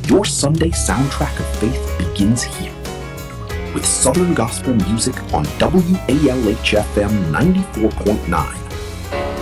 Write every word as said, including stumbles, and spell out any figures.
Your Sunday soundtrack of faith begins here, with Southern Gospel music on W A L H F M ninety-four point nine.